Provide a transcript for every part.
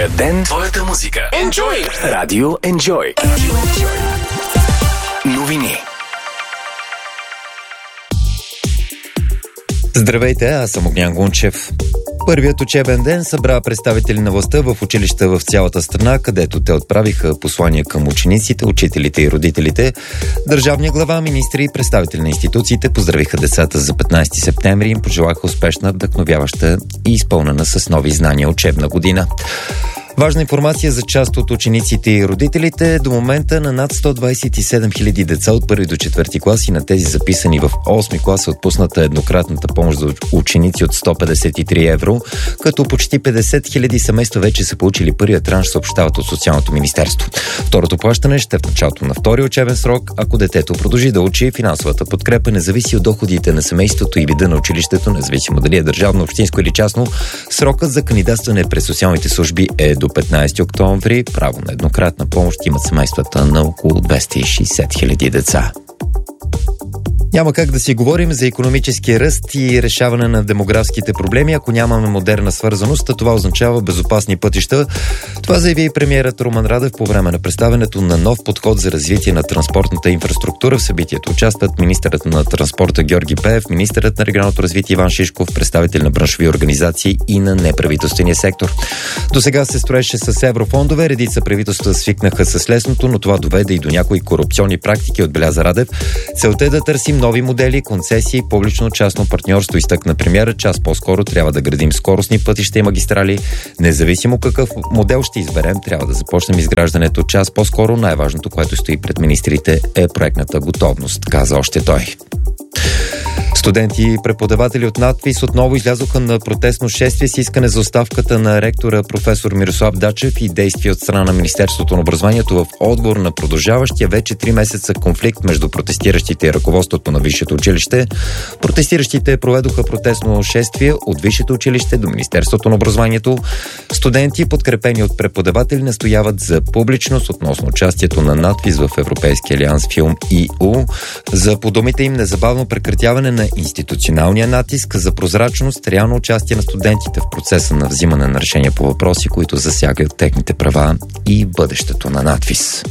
Твоя ден, твоята музика. Enjoy! Радио Enjoy. Новини. Здравейте, аз съм Огнян Гунчев. Първият учебен ден събра представители на властта в училища в цялата страна, където те отправиха послания към учениците, учителите и родителите. Държавният глава, министри и представители на институциите поздравиха децата за 15 септември и им пожелаха успешна, вдъхновяваща и изпълнена с нови знания учебна година. Важна информация за част от учениците и родителите. До момента на над 127 000 деца от 1 до 4 клас и на тези записани в 8 клас е отпусната еднократната помощ за ученици от 153 евро, като почти 50 000 семейства вече са получили първия транш, съобщават от Социалното министерство. Второто плащане ще е в началото на втория учебен срок. Ако детето продължи да учи, финансовата подкрепа не зависи от доходите на семейството и вида на училището, независимо дали е държавно, общинско или частно. Срокът за кандидатстване през социалните служби е до 15 октомври. Право на еднократна помощ имат семействата на около 260 000 деца. Няма как да си говорим за икономически ръст и решаване на демографските проблеми, ако нямаме модерна свързаност, а това означава безопасни пътища. Това заяви и премиерът Румен Радев по време на представянето на нов подход за развитие на транспортната инфраструктура. В събитието участват министърът на транспорта Георги Пеев, министърът на регионалното развитие Иван Шишков, представители на браншови организации и на неправителствения сектор. До сега се строеше с еврофондове, редица правителства свикнаха с лесното, но това доведе и до някои корупционни практики, отбеляза Радев. Целта е да търсим нови модели, концесии, публично-частно партньорство, изтъкна премиера. Час по-скоро трябва да градим скоростни пътища и магистрали. Независимо какъв модел ще изберем, трябва да започнем изграждането час по-скоро. Най-важното, което стои пред министрите, е проектната готовност, каза още той. Студенти и преподаватели от надвис отново излязоха на протестно шествие с искане за оставката на ректора професор Мирослав Дачев и действия от страна на Министерството на образованието в отговор на продължаващия вече 3 месеца конфликт между протестиращите и ръководството на висшето училище. Протестиращите проведоха протестно шествие от висшето училище до Министерството на образованието. Студенти, подкрепени от преподаватели, настояват за публичност относно участието на надвис в Европейския алианс Филм ИУ, за по думите им незабавно прекратяване на институционалния натиск, за прозрачност, реално участие на студентите в процеса на взимане на решения по въпроси, които засягат техните права и бъдещето на надвис.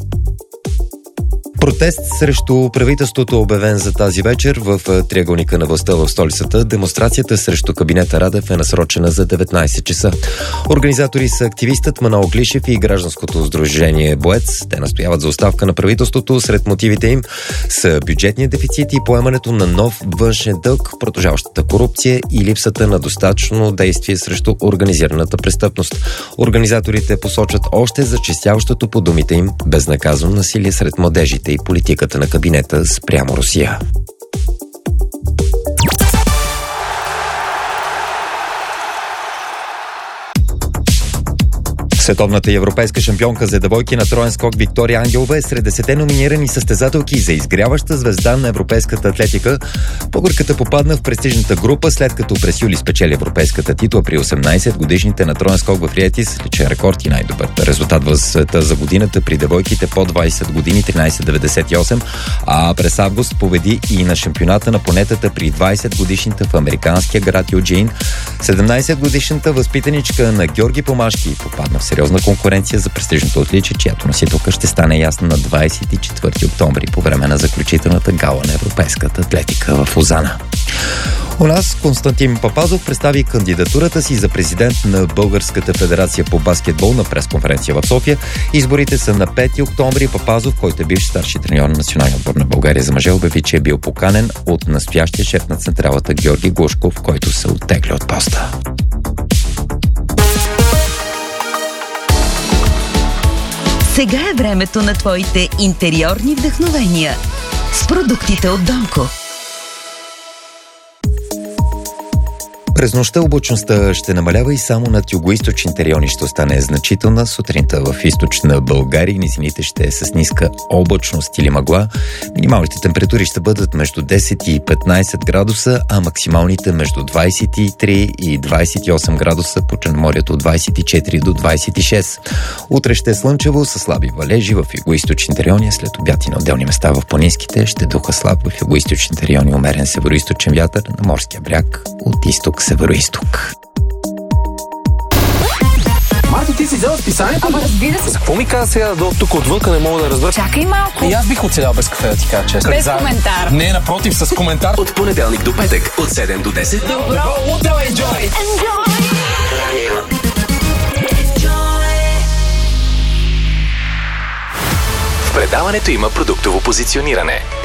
Протест срещу правителството обявен за тази вечер в триъгълника на властта в столицата. Демонстрацията срещу кабинета Радев е насрочена за 19 часа. Организатори са активистът Манол Глишев и гражданското сдружение Боец. Те настояват за оставка на правителството. Сред мотивите им са бюджетния дефицит и поемането на нов външен дълг, продължаващата корупция и липсата на достатъчно действие срещу организираната престъпност. Организаторите посочат още зачестяващото по думите им безнаказано насилие сред младежите и политиката на кабинета спрямо Русия. Световната и европейска шампионка за девойки на троен скок Виктория Ангелова е сред 10 номинирани състезателки за изгряваща звезда на европейската атлетика. Българката попадна в престижната група, след като през юли спечели европейската титла при 18-годишните на троен скок в Риетис, личен рекорд и най-добър резултат в света за годината при девойките по 20 години 13.98, а през август победи и на шампионата на планетата при 20-годишните в американския град Юджин. 17-годишната възпитаничка на Георги Помашки попадна в сериозна конкуренция за престижното отличие, чиято носителка ще стане ясна на 24 октомври по време на заключителната гала на европейската атлетика в Лозана. У нас Константин Папазов представи кандидатурата си за президент на Българската федерация по баскетбол на пресконференция в София. Изборите са на 5 октомври. Папазов, който е бивш старши треньор на националния отбор на България за мъже, обяви, че е бил поканен от настоящия шеф на централата Георги Глушков, който се оттегля от поста. Сега е времето на твоите интериорни вдъхновения с продуктите от Донко. През нощта облачността ще намалява и само над югоизточните райони ще остане значителна. Сутринта в източна България низините ще е с ниска облачност или мъгла. Минималните температури ще бъдат между 10 и 15 градуса, а максималните между 23 и 28 градуса, по Черноморието от 24 до 26. Утре ще е слънчево с слаби валежи в югоизточните райони, след обяд и на отделни места в планинските ще духа слаб в югоизточните райони, умерен североизточен вятър, на морския бряг от изток североизток. ти си взела списанието? Ама разбира се. За какво ми каза сега до тук отвънка, не мога да разбера? Чакай малко. И аз бих оцелял без кафе, да ти кажа честно. Без коментар. Не, напротив, с коментар. От понеделник до петък, от 7 до 10. Добро утро, Enjoy! В предаването има продуктово позициониране.